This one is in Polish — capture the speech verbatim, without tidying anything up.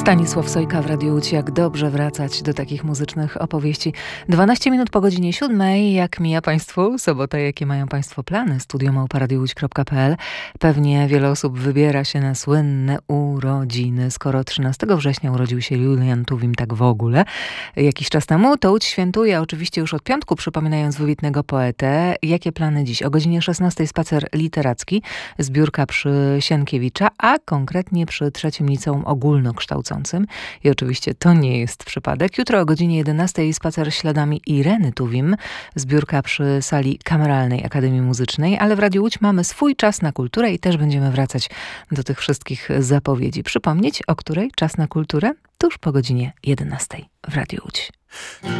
Stanisław Sojka w Radiu Łódź. Jak dobrze wracać do takich muzycznych opowieści. dwanaście minut po godzinie siódmej. Jak mija Państwu sobota? Jakie mają Państwo plany? studio małpa radio łódź kropka p l. Pewnie wiele osób wybiera się na słynne urodziny. Skoro trzynastego września urodził się Julian Tuwim tak w ogóle jakiś czas temu, to Łódź świętuje oczywiście już od piątku, przypominając wybitnego poetę. Jakie plany dziś? O godzinie szesnastej spacer literacki, zbiórka przy Sienkiewicza, a konkretnie przy trzecim liceum ogólnokształcącym. I oczywiście to nie jest przypadek. Jutro o godzinie jedenastej spacer śladami Ireny Tuwim, zbiórka przy sali Kameralnej Akademii Muzycznej, ale w Radiu Łódź mamy swój czas na kulturę i też będziemy wracać do tych wszystkich zapowiedzi. Przypomnieć, o której czas na kulturę? Tuż po godzinie jedenastej w Radiu Łódź.